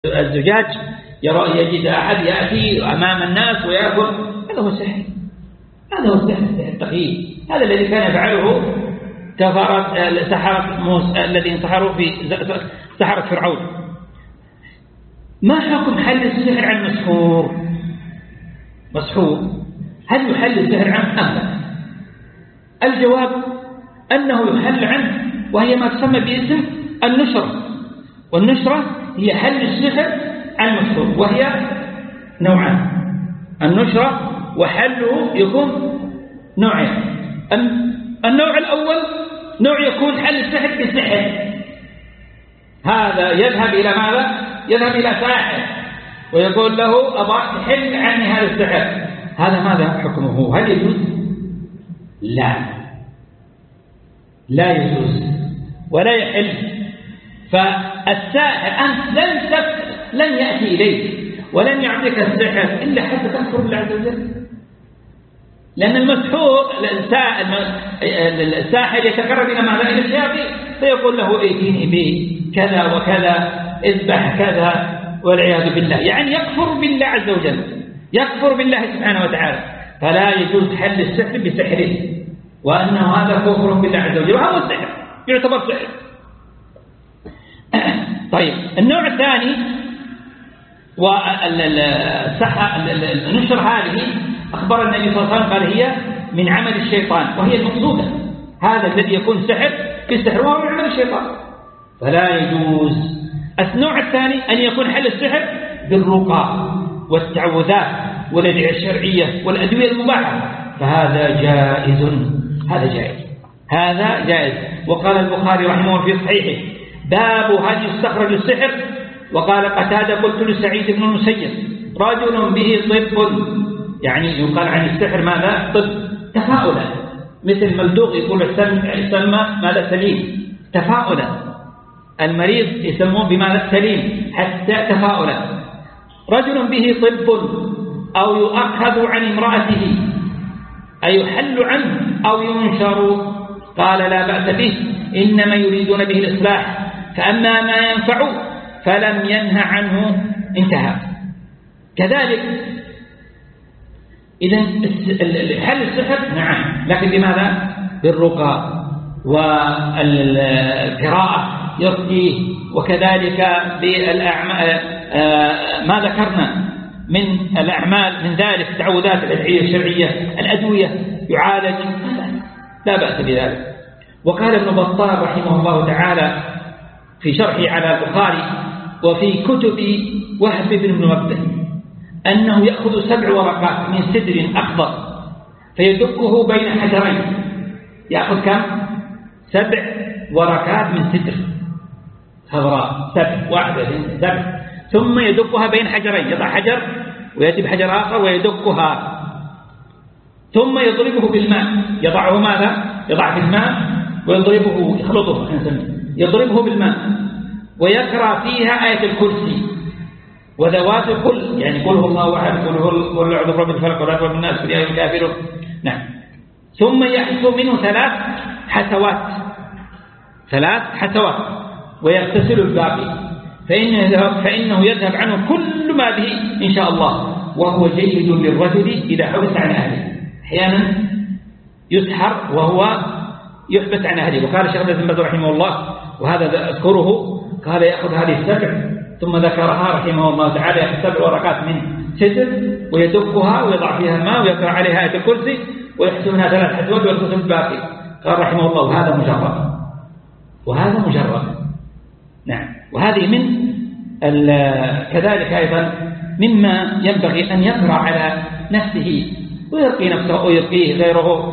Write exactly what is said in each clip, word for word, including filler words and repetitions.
الزجاج يرى يجد أحد يأتي أمام الناس ويأكل، هذا هو السحر، هذا هو السحر التقييد. هذا الذي كان يفعله كفرة سحرة موسى الذين سحروا في سحرة فرعون. ما حكم حل السحر عن مسحور؟ مسحور هل يحل السحر عنه أم لا؟ الجواب أنه يحل عنه، وهي ما تسمى باسم النشرة. والنشرة هي حل السحر عن مسحور، وهي نوعان. النشرة وحله يكون نوعين. النوع الأول نوع يكون حل السحر بالسحر، هذا يذهب إلى ماذا؟ يذهب إلى ساحر ويقول له أبا تحل عني هذا السحر. هذا ماذا حكمه؟ هل يجوز؟ لا، لا يجوز ولا يحل. فالساحر أنت لن لن يأتي إليك ولن يعطيك السحر إلا حتى تكفر بالله عز وجل، لأن المسحور الساحر يتقرب إلى ماذا؟ إلى الشياطين، فيقول له ائتيني بكذا وكذا، اذبح كذا، والعياذ بالله، يعني يكفر بالله عز وجل، يكفر بالله سبحانه وتعالى. فلا يجوز حل السحر بسحره، وأنه هذا كفر بالله عز وجل، وهذا السحر يعتبر سحر. طيب النوع الثاني والنشر هذه أخبر النبي صلى الله عليه وسلم قال هي من عمل الشيطان، وهي المقصودة. هذا الذي يكون سحر في السحر وهو من عمل الشيطان، فلا يجوز. النوع الثاني أن يكون حل السحر بالرقى والتعوذات والأدعية الشرعية والأدوية المباحة، فهذا جائز، هذا جائز، هذا جائز. وقال البخاري رحمه الله في صحيحه باب هل يستخرج السحر. وقال قتادة قلت لسعيد بن المسيب رجل به طب، يعني يقال عن السحر ماذا؟ طب، تفاؤلا، مثل ملدوغ يقول يسمى ماذا؟ سليم، تفاؤلا. المريض يسموه بماذا؟ سليم، حتى تفاؤلا. رجل به طب أو يؤخذ عن امرأته، أي يحل عنه أو ينشر. قال لا بأس به، إنما يريدون به الإصلاح، فأما ما ينفع فلم ينهى عنه، انتهى. كذلك إذن حل السحر نعم، لكن بماذا؟ بالرقى والقراءة يرقيه، وكذلك بالأعمال ما ذكرنا من الأعمال من ذلك تعوذات الأدعية الشرعية، الأدوية يعالج، لا بأس بذلك. وقال ابن بطال رحمه الله تعالى في شرحه على البخاري وفي كتب وهب بن منبه أنه يأخذ سبع ورقات من سدر أخضر فيدكه بين حجرين. يأخذ كم؟ سبع ورقات من سدر خضراء، سبع، واحدة سبع، ثم يدكها بين حجرين، يضع حجر ويأتي بحجر آخر ويدكها، ثم يضربه بالماء، يضعه ماذا؟ يضع في الماء ويضربه، يخلطه، يضربه بالماء، ويقرأ فيها آية الكرسي وذوات الكل، يعني قل هو الله أحد، قل هو أعوذ برب الفلق ولا برب الناس قل يا أيها الكافرون. نعم. ثم يحسو منه ثلاث حسوات، ثلاث حسوات، ويغتسل الباقي، فإنه, فإنه يذهب عنه كل ما به إن شاء الله، وهو جيد للرجل إذا حبس عن أهله. أحيانا يسحر وهو يحبس عن أهله. وقال الشيخ ابن باز رحمه الله، وهذا أذكره، قال يأخذ هذه السبع ثم ذكرها رحمه الله تعالى، يأخذ سبع ورقات من سدر ويدكها ويضع فيها الماء ويقرأ عليها آية الكرسي ويحسب منها ثلاث حسوات ويغتسل الباقي. قال رحمه الله وهذا مجرد، وهذا مجرد. نعم. وهذه من كذلك أيضا مما ينبغي أن يقرأ على نفسه ويرقي نفسه ويرقيه غيره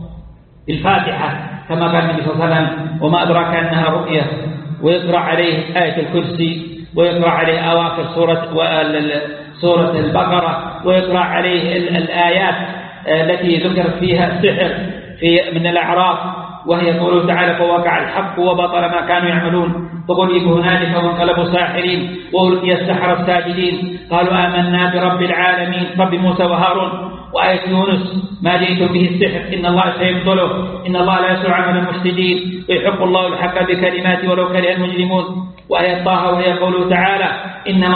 الفاتحة كما قال النبي صلى الله عليه وسلم وما أدراك أنها رؤية، ويقرأ عليه آية الكرسي، ويقرأ عليه أواخر سورة سورة البقرة، ويقرأ عليه الآيات التي ذكرت فيها السحر في من الأعراف، وهي قوله تعالى فوقع الحق وبطل ما كانوا يعملون فغلبوا هنالك وانقلبوا ساحرين وألقي السحرة الساجدين قالوا آمنا برب العالمين رب موسى وهارون. وآية يونس ما جئتم به السحر إن الله سيبطله إن الله لا يسوع عمل المفسدين ويحق الله الحق بكلماته ولو كره المجرمون. وآية طه وهي قوله تعالى إنما